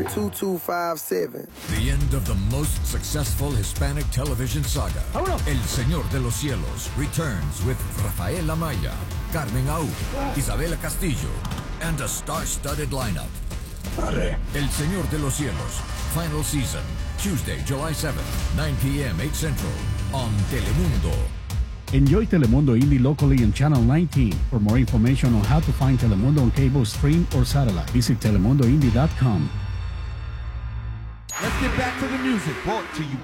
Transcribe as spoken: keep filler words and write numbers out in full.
two two five seven. The end of the most successful Hispanic television saga. El Señor de los Cielos returns with Rafael Amaya, Carmen Aú, Isabela Castillo, and a star-studded lineup. Arre. El Señor de los Cielos, final season, Tuesday, July seventh, nine p.m., eight Central, on Telemundo. Enjoy Telemundo Indie locally on Channel nineteen. For more information on how to find Telemundo on cable, stream, or satellite, visit telemundo indie dot com. Let's get back to the music, brought to you